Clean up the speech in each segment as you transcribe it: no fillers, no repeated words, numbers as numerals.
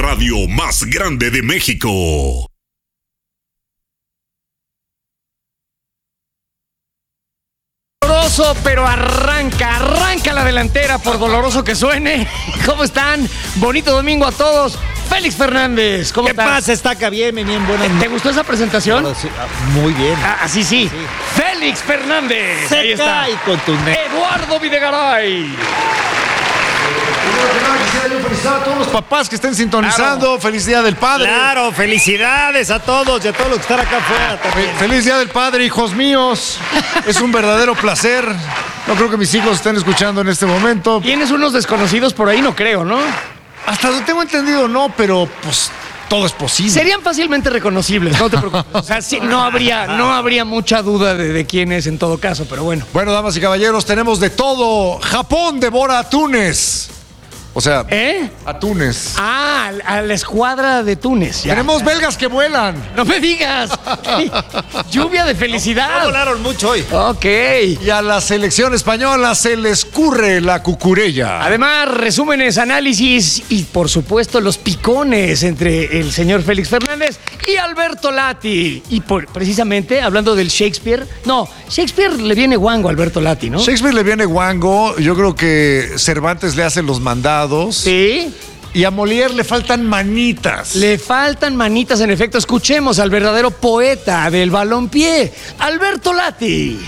radio más grande de México. Pero arranca la delantera por doloroso que suene. ¿Cómo están? Bonito domingo a todos. Félix Fernández, ¿cómo estás? ¿Qué pasa? Está bien, buenas. ¿Te gustó esa presentación? Sí, muy bien. Así sí. Félix Fernández. Seca ahí está. Y contundente. Eduardo Videgaray. Quisiera felicitar a todos los papás que estén sintonizando. Claro. Feliz Día del Padre. Claro, felicidades a todos y a todos los que están acá afuera también. Feliz Día del Padre, hijos míos. Es un verdadero placer. No creo que mis hijos estén escuchando en este momento. ¿Tienes unos desconocidos por ahí? No creo, ¿no? Hasta donde tengo entendido, no, pero pues todo es posible. Serían fácilmente reconocibles, no te preocupes. O sea, sí, no habría mucha duda de quién es en todo caso, pero bueno. Bueno, damas y caballeros, tenemos de todo. Japón devora a Túnez. O sea, a Túnez. Ah, a la escuadra de Túnez. Ya. Tenemos belgas que vuelan. No me digas. Lluvia de felicidad. No volaron mucho hoy. Ok. Y a la selección española se les curre la cucurella. Además, resúmenes, análisis y, por supuesto, los picones entre el señor Félix Fernández y Alberto Lati. Y precisamente, hablando del Shakespeare. No, Shakespeare le viene guango a Alberto Lati, ¿no? Shakespeare le viene guango. Yo creo que Cervantes le hace los mandados. Sí. Y a Molière le faltan manitas. Le faltan manitas, en efecto. Escuchemos al verdadero poeta del balompié, Alberto Lati.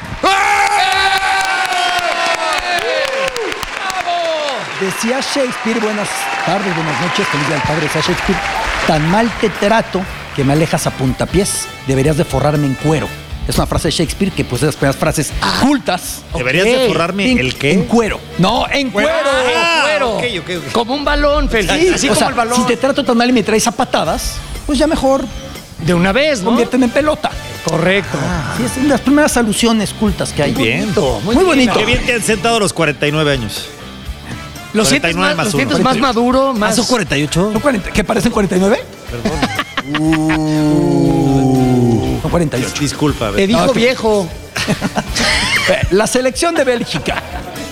Decía Shakespeare, buenas tardes, buenas noches, feliz día del padre, decía Shakespeare, tan mal te trato que me alejas a puntapiés, deberías de forrarme en cuero. Es una frase de Shakespeare que pues es de las primeras frases cultas. ¿Deberías de forrarme el qué? En cuero. No, en cuero. En cuero. Okay. Como un balón, Félix. Sí, así o como sea, el balón. si te trato tan mal y me traes a patadas, pues ya mejor de una vez, ¿no? Conviérteme en pelota. Correcto. Sí, es de las primeras alusiones cultas que hay. Bien. Muy bonito. Qué bien te han sentado a los 49 años. ¿Lo sientes más maduro? Más... ¿Son 48? ¿Son 40, ¿Qué parecen 49? Perdón. Son 48. Disculpa. Te dijo viejo. La selección de Bélgica.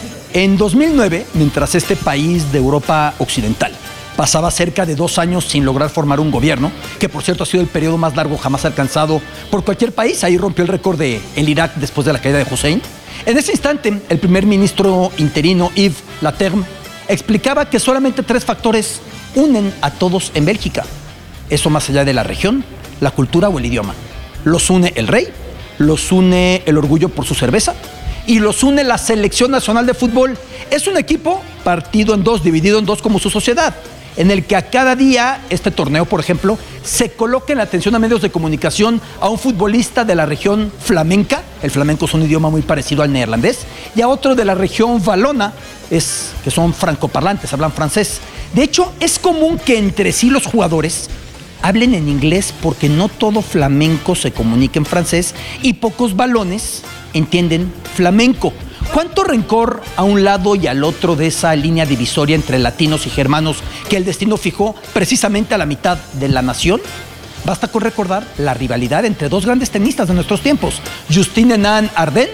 En 2009, mientras este país de Europa Occidental pasaba cerca de 2 años sin lograr formar un gobierno, que por cierto ha sido el periodo más largo jamás alcanzado por cualquier país, ahí rompió el récord de el Irak después de la caída de Hussein. En ese instante, el primer ministro interino, Yves Leterme, explicaba que solamente 3 factores unen a todos en Bélgica. Eso más allá de la región, la cultura o el idioma. Los une el rey, los une el orgullo por su cerveza y los une la selección nacional de fútbol. Es un equipo partido en 2, dividido en 2 como su sociedad, en el que a cada día, este torneo, por ejemplo, se coloca en la atención a medios de comunicación a un futbolista de la región flamenca, el flamenco es un idioma muy parecido al neerlandés, y a otro de la región valona, que son francoparlantes, hablan francés. De hecho, es común que entre sí los jugadores hablen en inglés porque no todo flamenco se comunica en francés y pocos valones entienden flamenco. ¿Cuánto rencor a un lado y al otro de esa línea divisoria entre latinos y germanos que el destino fijó precisamente a la mitad de la nación? Basta con recordar la rivalidad entre 2 grandes tenistas de nuestros tiempos, Justine Henin-Ardenne,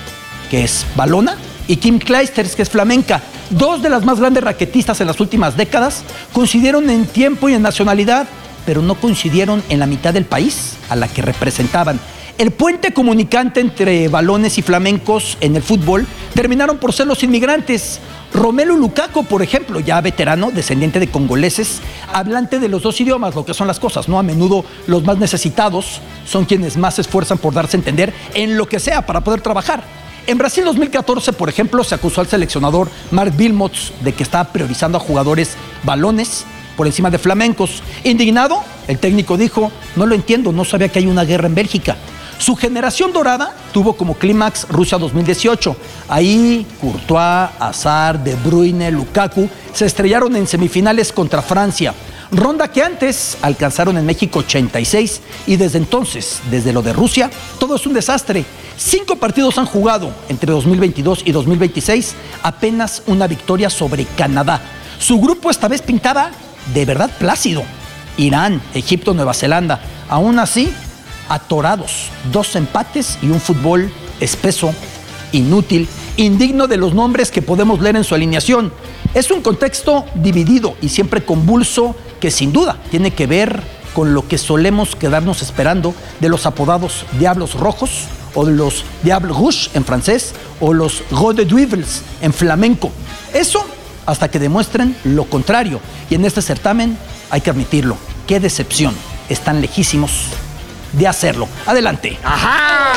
que es valona, y Kim Clijsters, que es flamenca. 2 de las más grandes raquetistas en las últimas décadas coincidieron en tiempo y en nacionalidad, pero no coincidieron en la mitad del país a la que representaban. El puente comunicante entre balones y flamencos en el fútbol terminaron por ser los inmigrantes. Romelu Lukaku, por ejemplo, ya veterano, descendiente de congoleses, hablante de los 2 idiomas, lo que son las cosas, ¿no? A menudo los más necesitados son quienes más se esfuerzan por darse a entender en lo que sea para poder trabajar. En Brasil 2014, por ejemplo, se acusó al seleccionador Marc Wilmots de que estaba priorizando a jugadores balones por encima de flamencos. Indignado, el técnico dijo: no lo entiendo, no sabía que hay una guerra en Bélgica. Su generación dorada tuvo como clímax Rusia 2018. Ahí Courtois, Hazard, De Bruyne, Lukaku se estrellaron en semifinales contra Francia. Ronda que antes alcanzaron en México 86 y desde entonces, desde lo de Rusia, todo es un desastre. 5 partidos han jugado entre 2022 y 2026, apenas una victoria sobre Canadá. Su grupo esta vez pintaba de verdad plácido. Irán, Egipto, Nueva Zelanda. Aún así, atorados, 2 empates y un fútbol espeso, inútil, indigno de los nombres que podemos leer en su alineación. Es un contexto dividido y siempre convulso que sin duda tiene que ver con lo que solemos quedarnos esperando de los apodados Diablos Rojos o de los Diables Rouges en francés o los Gros de Duivels en flamenco. Eso hasta que demuestren lo contrario. Y en este certamen hay que admitirlo, qué decepción, están lejísimos de hacerlo. Adelante. ¡Ajá!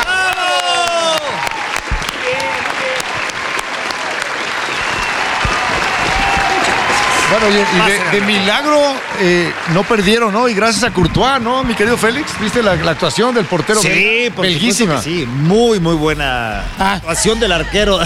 Bueno, y de milagro no perdieron, ¿no? Y gracias a Courtois, ¿no, mi querido Félix? ¿Viste la actuación del portero? Sí, por belguísima. supuesto que sí, muy buena actuación del arquero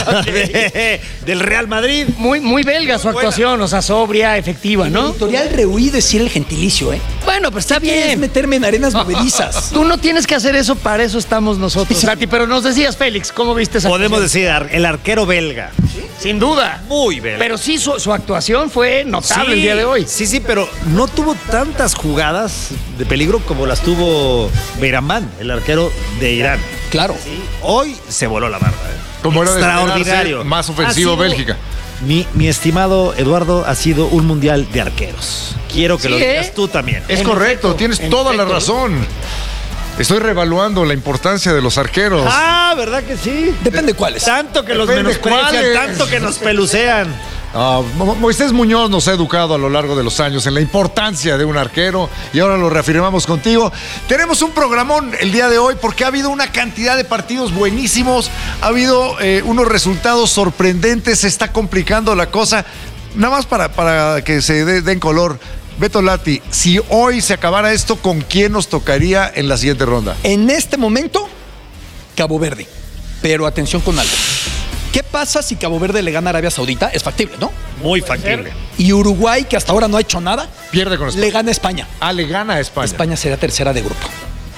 del Real Madrid. Muy belga su actuación, o sea, sobria, efectiva, ¿no? Editorial rehuí decir el gentilicio, ¿eh? Bueno, pues está Es bien. meterme en arenas movedizas. Tú no tienes que hacer eso, para eso estamos nosotros, Lati. Pero nos decías, Félix, ¿cómo viste esa Podemos actuación? decir el arquero belga. Sin duda. Muy belga. Pero sí, su actuación fue notable el día de hoy. Sí, pero no tuvo tantas jugadas de peligro como las tuvo Beiramán, el arquero de Irán. Claro. Hoy se voló la barra. Como era de Extraordinario. esperarse, más ofensivo Ha sido- Bélgica. Mi estimado Eduardo, ha sido un mundial de arqueros. Quiero que Sí, lo digas ¿eh? tú también. Es En correcto, efecto, tienes en toda la efecto. razón. Estoy reevaluando la importancia de los arqueros. ¿Verdad que sí? Depende cuáles. Tanto que los Depende menosprecian, cuáles. tanto que nos pelucean. Moisés Muñoz nos ha educado a lo largo de los años en la importancia de un arquero y ahora lo reafirmamos contigo. Tenemos un programón el día de hoy porque ha habido una cantidad de partidos buenísimos, ha habido unos resultados sorprendentes, se está complicando la cosa. Nada más para que se den color. Beto Lati, si hoy se acabara esto, ¿con quién nos tocaría en la siguiente ronda? En este momento, Cabo Verde. Pero atención con algo. ¿Qué pasa si Cabo Verde le gana a Arabia Saudita? Es factible, ¿no? Muy factible. Y Uruguay, que hasta ahora no ha hecho nada, Pierde con España. le gana a España. Le gana a España. España será tercera de grupo.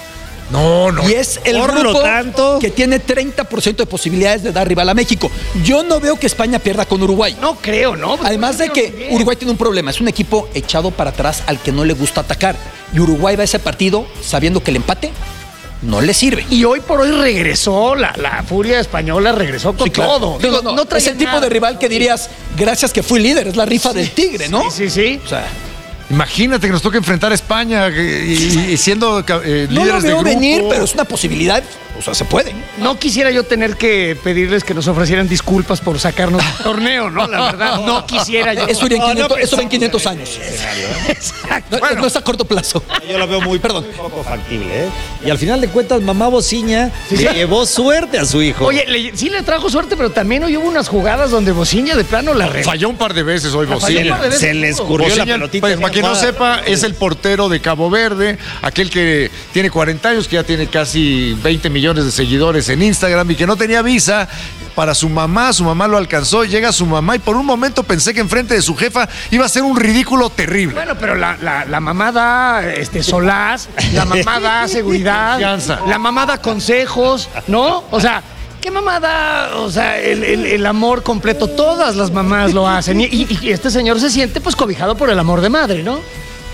No. Y es el Por lo grupo tanto- que tiene 30% de posibilidades de dar rival a México. Yo no veo que España pierda con Uruguay. No creo, ¿no? Además de que Uruguay tiene un problema, es un equipo echado para atrás al que no le gusta atacar. Y Uruguay va a ese partido sabiendo que el empate no le sirve. Y hoy por hoy regresó, la furia española regresó con Sí, claro. todo. Digo, no es traía el tipo nada. de rival que dirías, gracias que fui líder, es la rifa del tigre, ¿no? Sí. O sea, Imagínate que nos toque enfrentar a España y siendo no lo líderes de veo grupo. venir, pero es una posibilidad. O sea, se puede. No quisiera yo tener que pedirles que nos ofrecieran disculpas por sacarnos del torneo, ¿no? La verdad, no quisiera yo. Eso, iría en 500, eso va en 500 pensamos años. Exacto. No es a corto plazo. Yo lo veo muy Perdón. poco factible, ¿eh? Y al final de cuentas, mamá Bociña le llevó suerte a su hijo. Oye, sí le trajo suerte, pero también hoy hubo unas jugadas donde Bociña de plano la regó. Falló un par de veces hoy falló un Bociña. par de veces. se le escurrió la Bociña, pelotita. para quien no sepa, es el portero de Cabo Verde, aquel que tiene 40 años, que ya tiene casi 20 millones de seguidores en Instagram y que no tenía visa para su mamá lo alcanzó, llega su mamá y por un momento pensé que enfrente de su jefa iba a ser un ridículo terrible. Bueno, pero la mamá da solaz, la mamá da seguridad, Confianza. la mamá da consejos, ¿no? O sea, ¿qué mamá da? O sea, el amor completo, todas las mamás lo hacen. Y este señor se siente pues cobijado por el amor de madre, ¿no?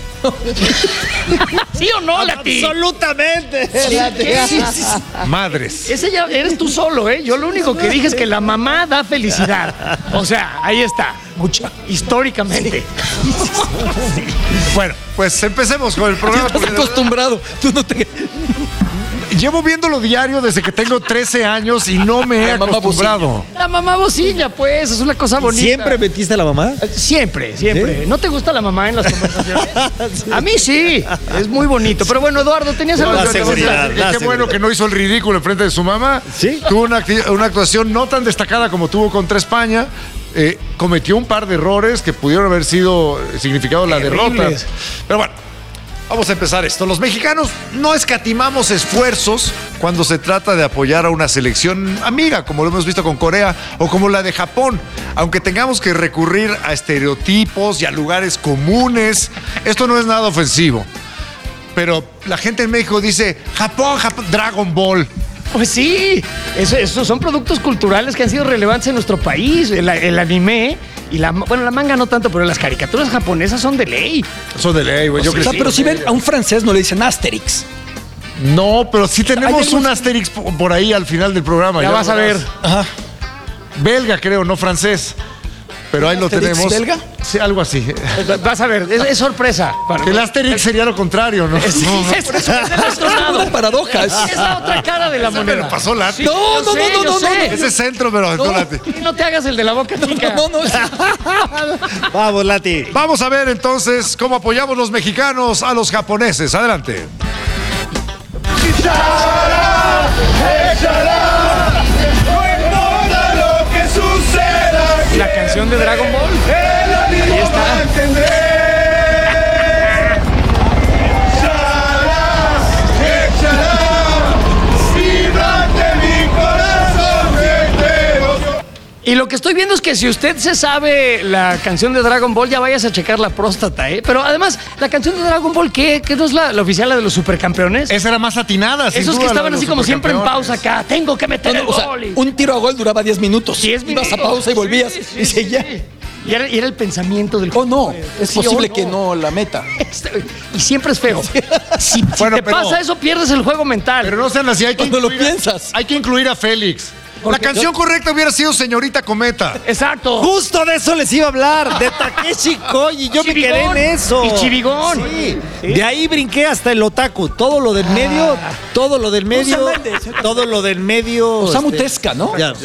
¿Sí o no, Lati? Absolutamente. Sí. Madres. Ese ya eres tú solo, ¿eh? Yo lo único que dije es que la mamá da felicidad. O sea, ahí está. Mucha. Históricamente. Bueno, pues empecemos con el programa. Estás porque de verdad, acostumbrado. Tú no te... llevo viéndolo diario desde que tengo 13 años y no me he La mamá acostumbrado. La mamá Bociña, pues, es una cosa bonita. ¿Siempre metiste a la mamá? Siempre. ¿Sí? ¿No te gusta la mamá en las conversaciones? A mí sí, es muy bonito. Pero bueno, Eduardo, tenías algo La que seguridad. decir. Qué bueno que no hizo el ridículo enfrente de su mamá. Sí. Tuvo una actuación no tan destacada como tuvo contra España. Cometió un par de errores que pudieron haber sido significado la derrota. Terribles. Pero bueno, vamos a empezar esto. Los mexicanos no escatimamos esfuerzos cuando se trata de apoyar a una selección amiga, como lo hemos visto con Corea o como la de Japón. Aunque tengamos que recurrir a estereotipos y a lugares comunes, esto no es nada ofensivo. Pero la gente en México dice, Japón, Dragon Ball. Pues sí, esos son productos culturales que han sido relevantes en nuestro país. El anime y la manga no tanto, pero las caricaturas japonesas son de ley. Eso de ley, güey. Yo O sea, crecí. pero si ven a un francés no le dicen Asterix. No, pero sí tenemos Hay algún- un Asterix por ahí al final del programa. Ya vas a ver. Ajá. Belga, creo, no francés. pero ahí lo ¿Asterix tenemos. belga? Sí, algo así. Vas a ver, es sorpresa. El Asterix sería lo contrario, ¿no? Sí, es el otro lado. Una paradoja. Es la otra cara de la moneda. Pero pasó Lati. No, no, no, no, no. Ese centro, pero no, Lati. Y no te hagas el de la boca chica. No. Vamos, Lati. Vamos a ver entonces cómo apoyamos los mexicanos a los japoneses. Adelante. La canción de Dragon Ball. Ahí está. Y lo que estoy viendo es que si usted se sabe la canción de Dragon Ball, ya vayas a checar la próstata, ¿eh? Pero además, la canción de Dragon Ball, ¿qué no es la oficial, la de los supercampeones? Esa era más atinada, sin Esos duda, que la estaban de los así como siempre en supercampeones. pausa acá. Tengo que meter el O sea, gol. un tiro a gol duraba 10 minutos. 10 minutos. Ibas a pausa y volvías. Sí, y seguía. sí. Y era el pensamiento del Oh, no. Es Sí, posible oh, que no la meta. Y siempre es feo. Si Bueno, te pero- pasa eso, pierdes el juego mental. Pero no sean así, hay que Cuando lo incluir, piensas. hay que incluir a Félix. La canción correcta hubiera sido Señorita Cometa. Exacto. Justo de eso les iba a hablar, de Takeshi Koji. Yo me quedé en eso. Y Chivigón. Sí. De ahí brinqué hasta el otaku. Todo lo del medio, todo lo del medio, todo lo del medio. Osamu Tezuka, ¿no? Ya,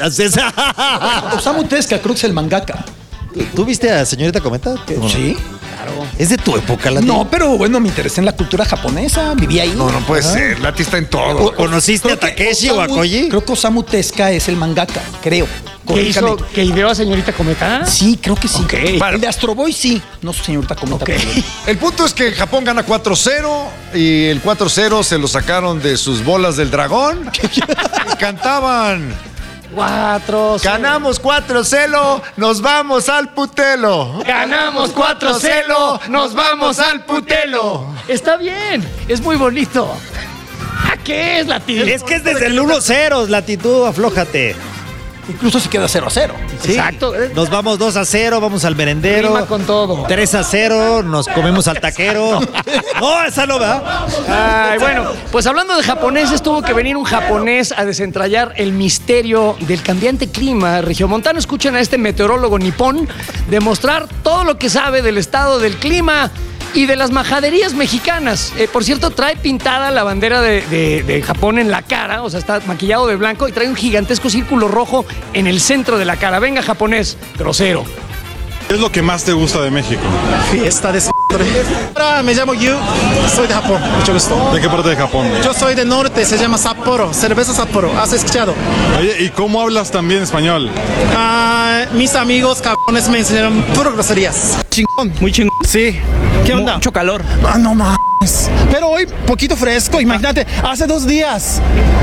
Osamu Tezuka, creo que es el mangaka. ¿Tú viste a Señorita Cometa? Sí. Es de tu época, Lati. No, pero bueno, me interesé en la cultura japonesa. Viví ahí. No puede ser. Lati está en todo. ¿Conociste Creo a que Takeshi o a Osamu- Koji? Creo que Osamu Tezuka es el mangaka, creo. ¿Qué hizo? Corríjame. ¿Que ideó a Señorita Cometa? Sí, creo que sí. Ok. El de Astro Boy sí. No sé, señorita Cometa. Ok. pero- El punto es que Japón gana 4-0 y el 4-0 se lo sacaron de sus bolas del dragón. Y cantaban. 4-0. Ganamos 4-0, nos vamos al putelo. Ganamos 4-0, nos vamos al putelo. Está bien, es muy bonito. ¿A qué es la tía? Es que es desde el 1-0, Latitud, aflójate. Incluso se queda 0-0. Sí. Exacto. Nos vamos 2-0, vamos al merendero. Rima con todo. 3-0, nos comemos al taquero. No, esa no va. Ay, bueno, pues hablando de japoneses, tuvo que venir un japonés a desentrañar el misterio del cambiante clima regiomontano. Escuchen a este meteorólogo nipón demostrar todo lo que sabe del estado del clima y de las majaderías mexicanas. Por cierto, trae pintada la bandera de Japón en la cara, o sea, está maquillado de blanco y trae un gigantesco círculo rojo en el centro de la cara. Venga, japonés, grosero. ¿Qué es lo que más te gusta de México? Fiesta de Hola, me llamo Yu, soy de Japón, mucho gusto. ¿De qué parte de Japón? Yo soy del norte, se llama Sapporo, cerveza Sapporo, ¿has escuchado? Oye, ¿y cómo hablas también español? Mis amigos cabrones me enseñaron puro groserías. Chingón, muy chingón. Sí. ¿Qué onda? Mucho calor. No mames. Pero hoy poquito fresco, imagínate, hace 2 días,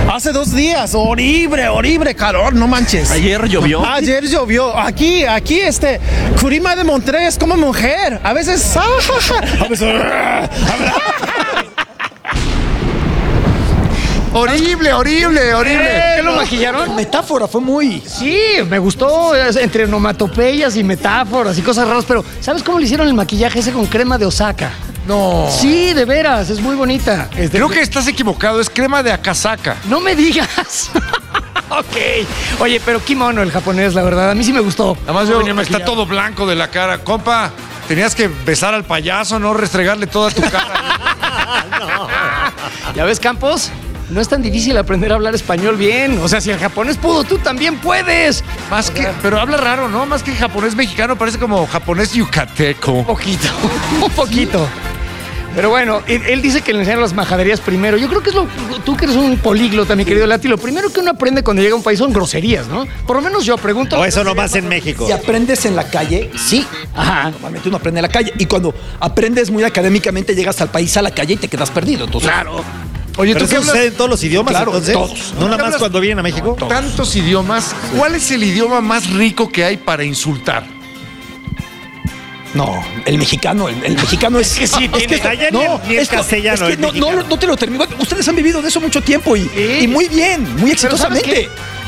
horrible calor, no manches. Ayer llovió. Ayer llovió. Aquí, Curima de Monterrey es como mujer. A veces. A veces. Horrible. ¿Qué lo maquillaron? Metáfora, fue muy. Sí, me gustó, entre onomatopeyas y metáforas y cosas raras, pero ¿sabes cómo le hicieron el maquillaje ese con crema de Osaka? No. Sí, de veras, es muy bonita. Creo que estás equivocado, es crema de Akasaka. No me digas. Ok. Oye, pero qué mono el japonés, la verdad. A mí sí me gustó. Además, Cómo yo, venía está maquillado. todo blanco de la cara. Compa, tenías que besar al payaso, no restregarle toda tu cara. ¿Ya ves, Campos? No es tan difícil aprender a hablar español bien. O sea, si el japonés pudo, tú también puedes. Más que, pero habla raro, ¿no? Más que japonés mexicano, parece como japonés yucateco. Un poquito, un poquito. Pero bueno, él dice que le enseñan las majaderías primero. Yo creo que es tú que eres un políglota, mi querido Lati, lo primero que uno aprende cuando llega a un país son groserías, ¿no? Por lo menos yo pregunto. O eso nomás en México. Si aprendes en la calle, sí. Ajá. Normalmente uno aprende en la calle. Y cuando aprendes muy académicamente, llegas al país, a la calle y te quedas perdido. Entonces, Claro. Oye, Pero ¿tú qué eso hablas sucede en todos los idiomas, Claro, entonces. todos. No nada más hablas- cuando vienen a México. tantos idiomas? ¿Cuál es el idioma más rico que hay para insultar? no, el mexicano es que sí, tiene- esto- allá ni el castellano, es que el no mexicano. te lo termino. Ustedes han vivido de eso mucho tiempo y muy bien, muy Pero ¿sabes exitosamente. qué?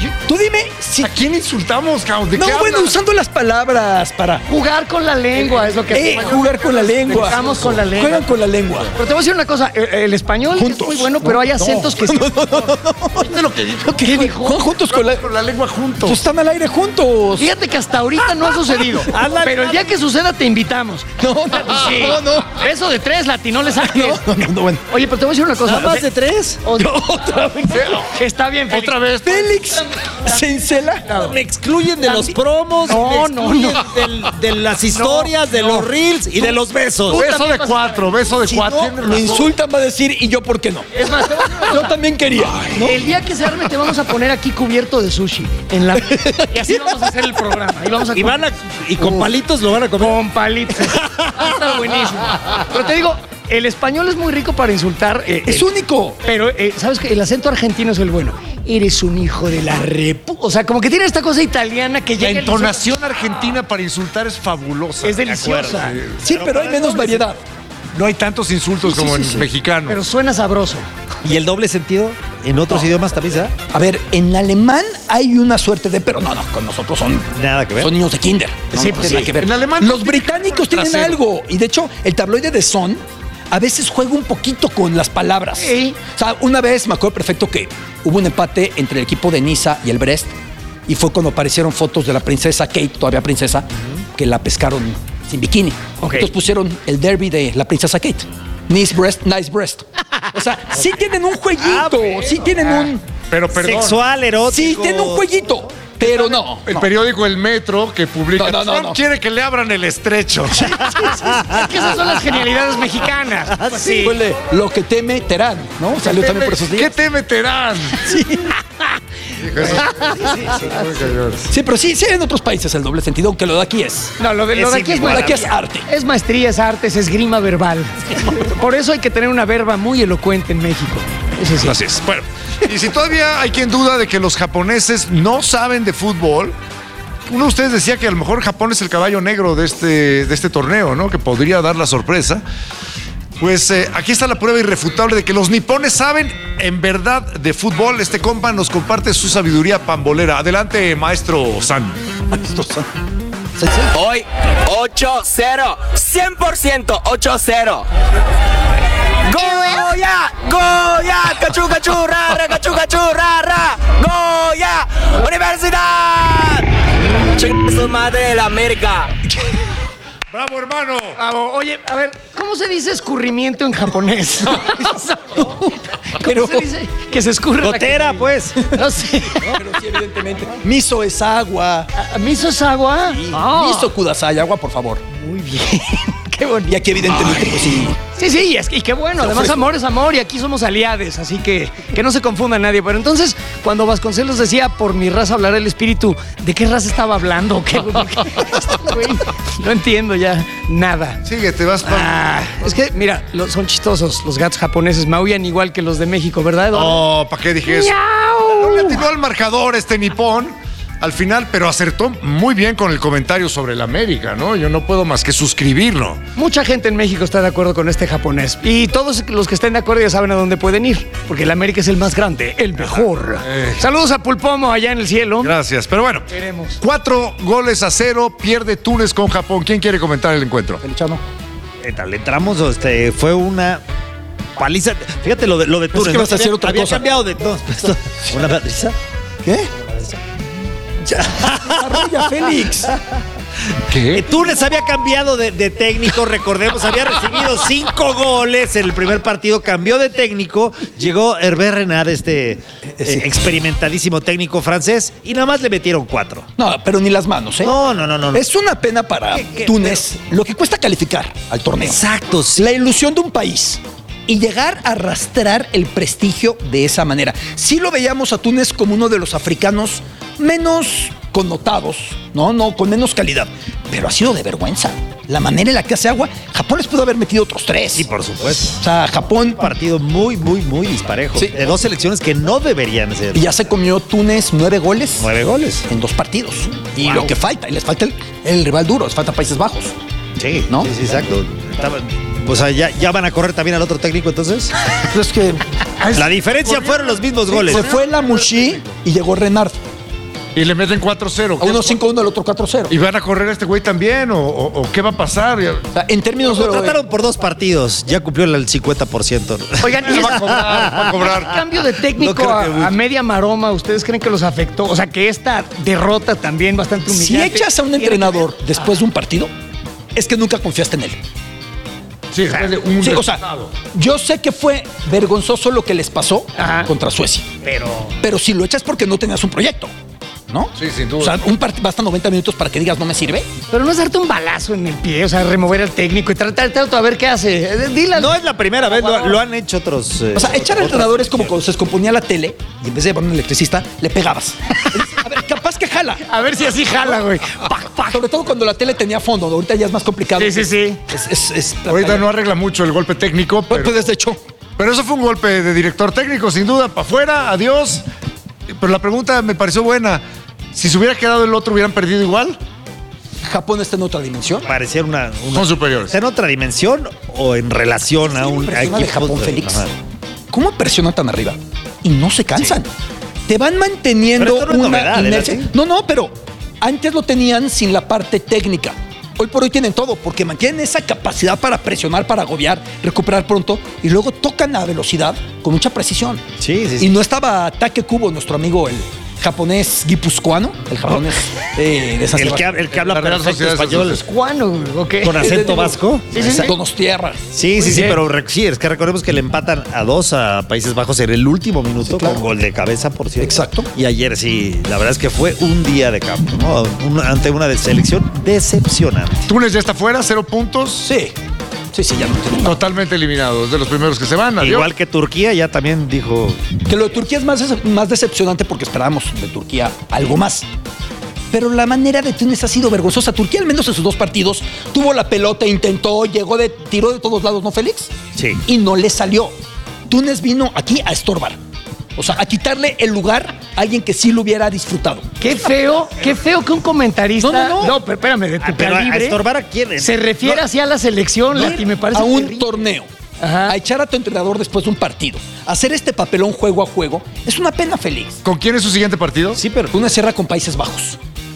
Tú dime si... ¿A quién insultamos, cabrón? ¿De No, qué bueno, hablas? usando las palabras para... Jugar con la lengua es lo que jugar con la lengua. Jugamos con la lengua. Juegan con la lengua. Pero te voy a decir una cosa, el español Juntos. es muy bueno, pero hay acentos que sí. ¿Viste lo que dijo? ¿Qué dijo? Juegan juntos con la lengua juntos. Pues están al aire juntos. Fíjate que hasta ahorita no ha sucedido. Pero el día que suceda te invitamos. No, Sí. no. Eso de 3, Lati, no le saques. No, bueno. Oye, pero te voy a decir una cosa. ¿Más de 3? Otra vez. Está bien, Félix. Otra vez. Félix se encela. Me excluyen de los promos, No, me no, excluyen de las historias, de los reels y de los besos. Beso de 4, beso de 4. No, lo insultan, va a decir, ¿y yo por qué no? Es más, te voy a decir una Yo cosa. también quería. ¿no? El día que se arme te vamos a poner aquí cubierto de sushi. Y así vamos a hacer el programa. Y con palitos lo van a comer. Con palitos. Va a estar buenísimo. Pero te digo, el español es muy rico para insultar. Es único. Pero, ¿sabes qué? El acento argentino es el bueno. Eres un hijo de la repu... O sea, como que tiene esta cosa italiana que La llega... entonación argentina para insultar es fabulosa. Es deliciosa. Sí, pero hay menos variedad. No hay tantos insultos como en mexicano. Pero suena sabroso. ¿Y el doble sentido en otros idiomas también se da? A ver, en alemán hay una suerte de... Pero no, con nosotros son Nada que ver. niños de kinder. Sí, no pues tiene sí. nada que ver. En alemán Los no británicos tienen trasero. algo. Y de hecho, el tabloide de Son a veces juega un poquito con las palabras. Sí. O sea, una vez me acuerdo perfecto que hubo un empate entre el equipo de Niza y el Brest. Y fue cuando aparecieron fotos de la princesa Kate, todavía princesa, que la pescaron sin bikini. Ok. Entonces pusieron el derby de la princesa Kate. Nice breast. O sea, sí tienen un jueguito, sí tienen un... Pero perdón. Sexual, erótico. Sí, tienen un jueguito, pero no. El no. periódico El Metro que publica. No. Trump quiere que le abran el estrecho. Es que esas son las genialidades mexicanas. Sí. Huele, lo que teme Terán, ¿no? Salió también por esos ¿Qué días. te meterán? Sí, pero sí hay en otros países el doble sentido, aunque lo de aquí es. No, lo de aquí es Lo de aquí es arte. Es maestría, es arte, es esgrima verbal. Por eso hay que tener una verba muy elocuente en México. Eso sí. Así es. Bueno, y si todavía hay quien duda de que los japoneses no saben de fútbol, uno de ustedes decía que a lo mejor Japón es el caballo negro de este torneo, ¿no? Que podría dar la sorpresa. Pues aquí está la prueba irrefutable de que los nipones saben en verdad de fútbol. Este compa nos comparte su sabiduría pambolera. Adelante, maestro San. Hoy 8-0, 100% 8-0. Goya, Goya, cachu, cachu, rara, cachu, cachu, rara, Goya, Universidad. Chingue su madre de la América. ¡Bravo, hermano! Bravo. Oye, a ver, ¿cómo se dice escurrimiento en japonés? ¿Cómo se dice que se escurre? Gotera, pues. No sé. Pero sí, evidentemente. Miso es agua. ¿Miso es agua? Ah. Miso kudasai, agua, por favor. Muy bien. Qué bonito. Y aquí, evidentemente, pues sí. Sí, y qué bueno. Además, amor es amor y aquí somos aliados, así que no se confunda nadie. Pero entonces, cuando Vasconcelos decía, por mi raza hablará el espíritu, ¿de qué raza estaba hablando? ¿Qué, güey? No entiendo ya nada. Sigue, te vas para... Es que, mira, son chistosos los gatos japoneses. Maullan igual que los de México, ¿verdad, Eduardo? No, ¿para qué dije eso? ¡Miau! No le atinó al marcador este nipón al final, pero acertó muy bien con el comentario sobre el América, ¿no? Yo no puedo más que suscribirlo. Mucha gente en México está de acuerdo con este japonés. Y todos los que estén de acuerdo ya saben a dónde pueden ir. Porque el América es el más grande, el mejor. Saludos a Pulpomo allá en el cielo. Gracias, pero bueno. Veremos. 4-0, pierde Túnez con Japón. ¿Quién quiere comentar el encuentro? Felichano. Le entramos, fue una paliza. Fíjate lo de Túnez. que vas a hacer otra había cosa. cambiado de... No, ¿una paliza? ¿Qué? Desarrolla, Félix. ¿Qué? Túnez había cambiado de técnico, recordemos, había recibido 5 goles en el primer partido, cambió de técnico, llegó Hervé Renard, experimentadísimo técnico francés, y nada más le metieron 4. No, pero ni las manos, ¿eh? No. Es una pena para Túnez lo que cuesta calificar al torneo. Exacto, sí. La ilusión de un país y llegar a arrastrar el prestigio de esa manera. Sí lo veíamos a Túnez como uno de los africanos menos connotados, no, con menos calidad. Pero ha sido de vergüenza. La manera en la que hace agua, Japón les pudo haber metido otros 3. Sí, por supuesto. O sea, Japón... Un partido muy disparejo. Sí. De 2 selecciones que no deberían ser. Y ya se comió Túnez 9 goles. 9 goles. En 2 partidos. Y lo que falta, y les falta el rival duro, les falta Países Bajos. Sí, ¿no? Sí, exacto. O sea, ya van a correr también al otro técnico, entonces. Pues es que La diferencia fueron los mismos goles. se fue la Mushi y llegó Renard. Y le meten 4-0. A uno 5-1, al otro 4-0. ¿Y van a correr a este güey también? ¿O qué va a pasar? O sea, en términos Lo de... contrataron por 2 partidos. Ya cumplió el 50%. Oigan, y Va a cobrar. el cambio de técnico No creo que mucho. a media maroma, ¿ustedes creen que los afectó? O sea, que esta derrota también bastante Si humillante. echas a un entrenador después de un partido, es que nunca confiaste en él. Sí, después de un Sí, o sea, yo sé que fue vergonzoso lo que les pasó Ajá. contra Suecia. Pero Pero si lo echas porque no tenías un proyecto, ¿no? Sí, sin duda. O sea, un partido basta 90 minutos para que digas no me sirve. no es darte un balazo en el pie, o sea, remover al técnico y tratar a ver qué hace. Dile No es la primera vez, lo han hecho otros. O sea, echar al entrenador es como cuando se descomponía la tele y en vez de poner un electricista, le pegabas. A ver, capaz que jala. A ver si así jala, güey. Pac, pac. Sobre todo cuando la tele tenía fondo, ¿no? Ahorita ya es más complicado. Sí, sí, sí. Ahorita no arregla mucho el golpe técnico, pero, Pues de hecho, pero eso fue un golpe de director técnico, sin duda, para afuera, adiós. Pero la pregunta me pareció buena. Si se hubiera quedado el otro, ¿hubieran perdido igual? Japón está en otra dimensión. Pareciera una. Son superiores. ¿Está en otra dimensión o en relación a un Impresiona de Japón, Félix. Ajá. ¿Cómo presionan tan arriba? Y no se cansan. Te van manteniendo Pero esto no es una novedad, ¿eh? inercia. ¿Sí? No, pero antes lo tenían sin la parte técnica. Hoy por hoy tienen todo, porque mantienen esa capacidad para presionar, para agobiar, recuperar pronto, y luego tocan a velocidad con mucha precisión. Sí, sí, Y sí. no estaba Take Kubo, nuestro amigo, el japonés guipuzcoano, el japonés de San El que, Sebastián. el que habla La Real perfecto Sociedad español. Socialista. ¿Cuándo? ¿O qué? Con acento vasco. Sí, sí, sí. Donostierra. Sí, sí, Muy sí, bien. pero sí, es que recordemos que le empatan a 2 a Países Bajos en el último minuto claro. con gol de cabeza, por cierto. Exacto. Y ayer sí, la verdad es que fue un día de campo, ¿no? Ante una selección decepcionante. Túnez ya está fuera, 0 puntos. Sí, ya no tiene más. Totalmente eliminados, de los primeros que se van. Adiós. Igual que Turquía ya también dijo. Que lo de Turquía es más decepcionante porque esperábamos de Turquía algo más. Pero la manera de Túnez ha sido vergonzosa. Turquía, al menos en sus 2 partidos, tuvo la pelota, intentó, tiró de todos lados, ¿no, Félix? Sí. Y no le salió. Túnez vino aquí a estorbar. O sea, a quitarle el lugar a alguien que sí lo hubiera disfrutado. Qué feo que un comentarista. No. Pero espérame, de tu Pero a calibre. estorbar a quién. Se refiere No, así a la selección, Lati, me parece a un terrible. torneo. Ajá. A echar a tu entrenador después de un partido. Hacer este papelón juego a juego es una pena, Félix. ¿Con quién es su siguiente partido? Sí, pero Túnez cierra con Países Bajos.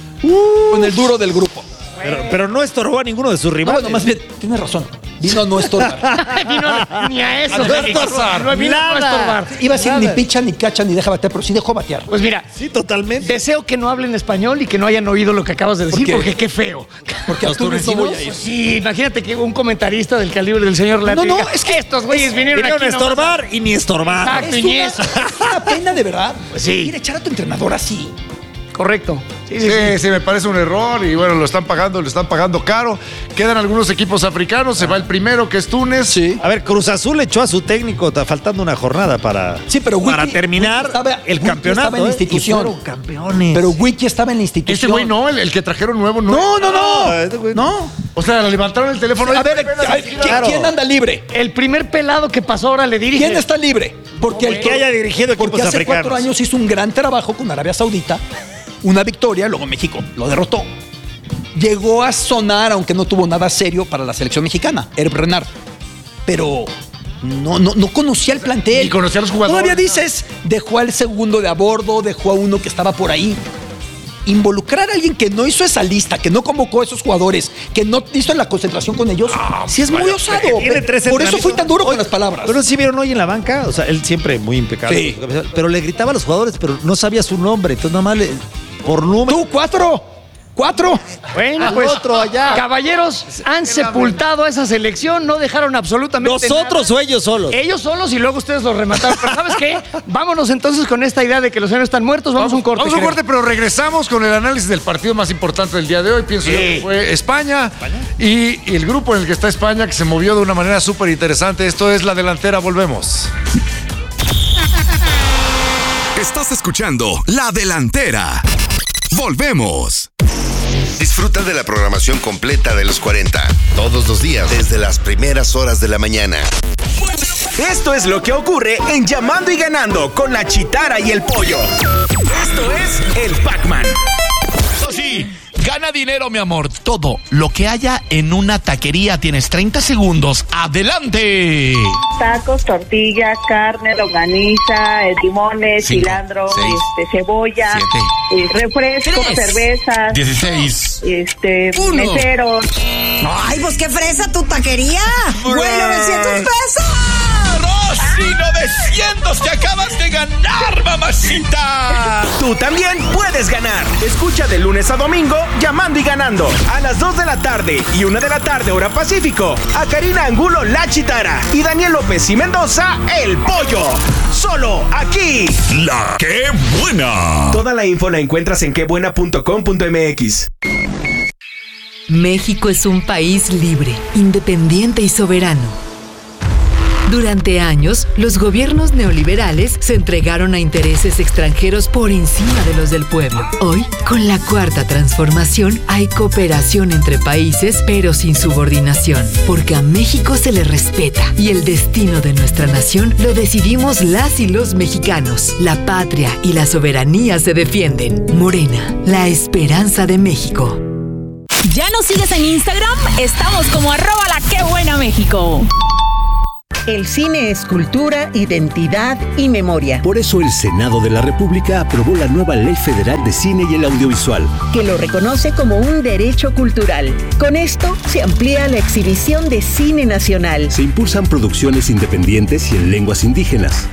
Con el duro del grupo. pero no estorbó a ninguno de sus No, rivales. bueno, más bien, tienes razón. Vino a no estorbar. Vino ni a eso. No Félix. estorbar. No vino a no Nada. estorbar. Iba a decir Nada. ni picha, ni cacha, ni deja batear, pero sí dejó batear. Pues mira, Sí, totalmente. deseo que no hablen español y que no hayan oído lo que acabas de decir, qué? porque qué feo. Porque a Túnez no voy a ir. Pues sí, imagínate que un comentarista del calibre del señor Lati. No, diga, es que estos güeyes vinieron Vinieron a aquí nomás estorbar y ni estorbar. Exacto. ni eso. Es una pena de verdad. Pues sí. Ir a echar a tu entrenador así. Correcto. Sí, sí, Sí, sí. sí, me parece un error y bueno, lo están pagando caro. Quedan algunos equipos africanos, se va el primero que es Túnez. Sí. A ver, Cruz Azul echó a su técnico, está faltando una jornada para, Sí, pero para Wiki- terminar Wiki estaba- el Wiki campeonato. estaba en la institución. Y fueron campeones. Pero Wiki estaba en la institución. Este güey no, el que trajeron nuevo no. No. este güey No. O sea, le levantaron el teléfono. A ver, Apenas- ¿quién anda libre? El primer pelado que pasó ahora le dirige. ¿Quién está libre? Porque El que haya dirigido equipos Porque hace africanos. 4 años hizo un gran trabajo con Arabia Saudita, una victoria, luego México lo derrotó. Llegó a sonar, aunque no tuvo nada serio para la selección mexicana, Herb Renard. Pero no conocía el plantel. Ni conocía a los jugadores. Todavía dices, dejó al segundo de a bordo, dejó a uno que estaba por ahí. Involucrar a alguien que no hizo esa lista, que no convocó a esos jugadores, que no hizo la concentración con ellos, sí es muy osado. tiene 3 Por eso fui entrenamientos. tan duro con las palabras. Pero sí vieron hoy en la banca, o sea, él siempre muy impecable. Sí. Pero le gritaba a los jugadores, pero no sabía su nombre. Entonces nada más por número. Tú, 4. Bueno, Al pues otro allá. caballeros, han sepultado a esa selección, no dejaron absolutamente ¿Nosotros nada. o ellos solos? Ellos solos y luego ustedes los remataron. Pero ¿sabes qué? Vámonos entonces con esta idea de que los héroes están muertos. Vamos a un corte. Vamos a un creo. corte, pero regresamos con el análisis del partido más importante del día de hoy. Pienso yo que fue España. Y el grupo en el que está España, que se movió de una manera súper interesante. Esto es La Delantera. Volvemos. Estás escuchando La Delantera. Volvemos. Disfruta de la programación completa de los 40, todos los días, desde las primeras horas de la mañana. Esto es lo que ocurre en Llamando y Ganando con la Chitara y el Pollo. Esto es el Pac-Man. Sí, Gana dinero, mi amor. Todo lo que haya en una taquería. Tienes 30 segundos. ¡Adelante! Tacos, tortillas, carne, longaniza, limones, 5, cilantro, 6, cebolla, 7, refrescos, 3, cervezas, 16, 1, meseros. Ay, pues qué fresa tu taquería. Güey, 900 pesos. ¡Rosy, 900! ¡Te acabas de ganar, mamacita! Tú también puedes ganar. Escucha de lunes a domingo Llamando y Ganando a las 2 de la tarde y 1 de la tarde hora Pacífico a Karina Angulo La Chitara y Daniel López y Mendoza El Pollo. Solo aquí. La Qué Buena. Toda la info la encuentras en quebuena.com.mx. México es un país libre, independiente y soberano. Durante años, los gobiernos neoliberales se entregaron a intereses extranjeros por encima de los del pueblo. Hoy, con la Cuarta Transformación, hay cooperación entre países, pero sin subordinación, porque a México se le respeta y el destino de nuestra nación lo decidimos las y los mexicanos. La patria y la soberanía se defienden. Morena, la esperanza de México. ¿Ya nos sigues en Instagram? Estamos como @laquebuenamexico. El cine es cultura, identidad y memoria. Por eso el Senado de la República aprobó la nueva Ley Federal de Cine y el Audiovisual, que lo reconoce como un derecho cultural. Con esto se amplía la exhibición de cine nacional. Se impulsan producciones independientes y en lenguas indígenas.